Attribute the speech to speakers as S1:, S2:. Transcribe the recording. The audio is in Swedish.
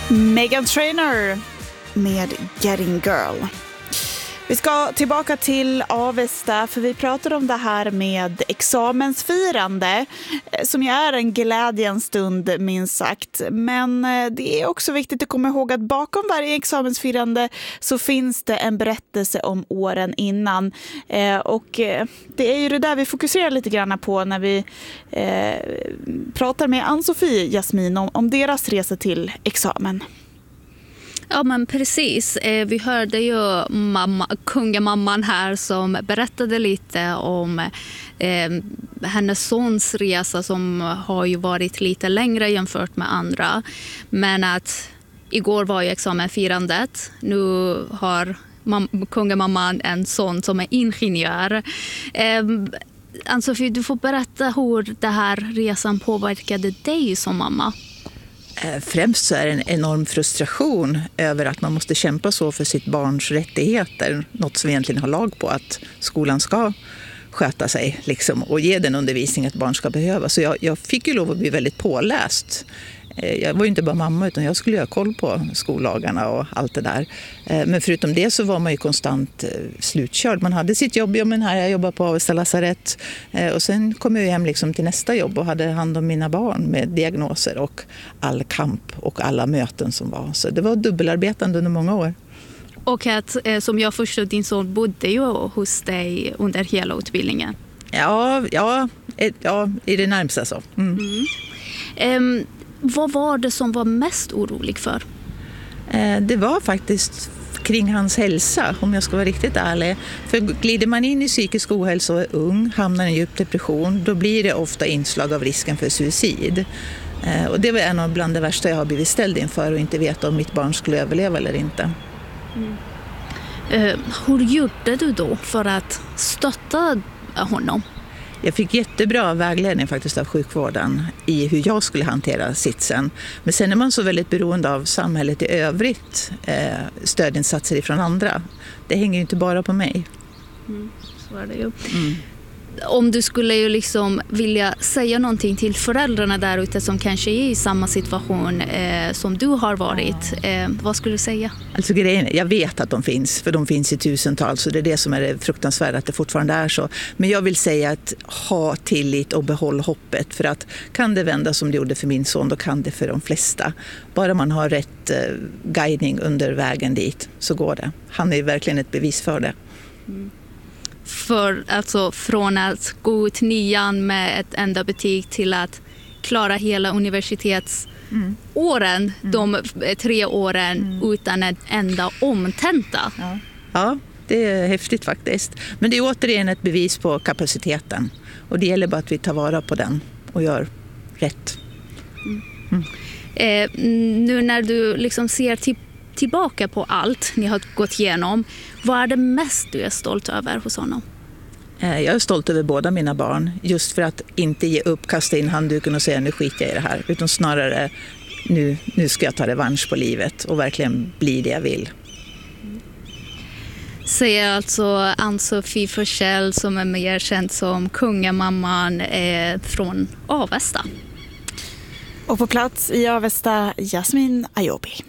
S1: Meghan Trainor med Getting Girl. Vi ska tillbaka till Avesta för vi pratar om det här med examensfirande som ju är en glädjens stund minst sagt. Men det är också viktigt att komma ihåg att bakom varje examensfirande så finns det en berättelse om åren innan. Och det är ju det där vi fokuserar lite grann på när vi pratar med Ann-Sofie Jasmin om deras resa till examen.
S2: Ja men precis, vi hörde ju kungamamman här som berättade lite om hennes sons resa som har ju varit lite längre jämfört med andra. Men att igår var ju examenfirandet, nu har kungamamman en son som är ingenjör. Ann-Sofie, du får berätta hur den här resan påverkade dig som mamma.
S3: Främst så är det en enorm frustration över att man måste kämpa så för sitt barns rättigheter. Något som vi egentligen har lag på att skolan ska sköta sig liksom, och ge den undervisning att barn ska behöva. Så jag fick ju lov att bli väldigt påläst. Jag var ju inte bara mamma utan jag skulle ha koll på skollagarna och allt det där. Men förutom det så var man ju konstant slutkörd. Man hade sitt jobb, jag jobbade på Avesta lasarett. Och sen kom jag hem liksom till nästa jobb och hade hand om mina barn med diagnoser och all kamp och alla möten som var. Så det var dubbelarbetande under många år.
S2: Och att, som jag förstod, din son bodde ju hos dig under hela utbildningen.
S3: Ja, i det närmsta så.
S2: Vad var det som var mest orolig för?
S3: Det var faktiskt kring hans hälsa, om jag ska vara riktigt ärlig. För glider man in i psykisk ohälsa och är ung, hamnar i en djup depression, då blir det ofta inslag av risken för suicid. Och det var en av bland det värsta jag har blivit ställd inför och inte veta om mitt barn skulle överleva eller inte.
S2: Hur gjorde du då för att stötta honom?
S3: Jag fick jättebra vägledning faktiskt av sjukvården i hur jag skulle hantera sitsen. Men sen är man så väldigt beroende av samhället i övrigt, stödinsatser ifrån andra. Det hänger ju inte bara på mig.
S2: Så är det ju. Om du skulle ju liksom vilja säga någonting till föräldrarna där ute som kanske är i samma situation som du har varit, vad skulle du säga?
S3: Alltså grejen, jag vet att de finns, för de finns i tusentals och det är det som är det fruktansvärda att det fortfarande är så. Men jag vill säga att ha tillit och behåll hoppet, för att kan det vända som det gjorde för min son, då kan det för de flesta. Bara man har rätt guidning under vägen dit så går det. Han är verkligen ett bevis för det.
S2: För alltså från att gå ut 9:an med ett enda betyg till att klara hela universitetsåren, de 3 åren utan en enda omtenta.
S3: Ja, det är häftigt faktiskt. Men det är återigen ett bevis på kapaciteten. Och det gäller bara att vi tar vara på den och gör rätt.
S2: Nu när du liksom ser tillbaka på allt ni har gått igenom, vad är det mest du är stolt över hos honom?
S3: Jag är stolt över båda mina barn, just för att inte ge upp, kasta in handduken och säga nu skiter jag i det här, utan snarare nu ska jag ta revansch på livet och verkligen bli det jag vill.
S2: Säger alltså Ann-Sofie Forsell som är mer känd som kungamamman från Avesta.
S1: Och på plats i Avesta, Jasmin Ayobi.